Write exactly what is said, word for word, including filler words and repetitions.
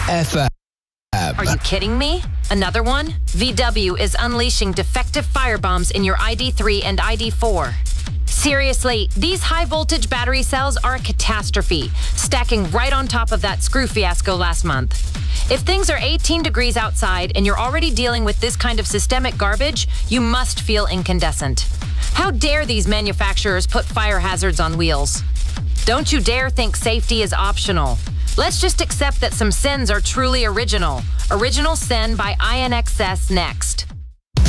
F M. Are you kidding me? Another one? V W is unleashing defective firebombs in your I D three and I D four. Seriously, these high-voltage battery cells are a catastrophe, stacking right on top of that screw fiasco last month. If things are eighteen degrees outside and you're already dealing with this kind of systemic garbage, you must feel incandescent. How dare these manufacturers put fire hazards on wheels? Don't you dare think safety is optional. Let's just accept that some S E Ns are truly original. Original S E N by I N X S next.